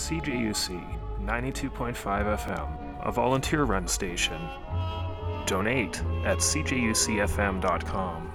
CJUC 92.5 FM, a volunteer-run station. Donate at cjucfm.com.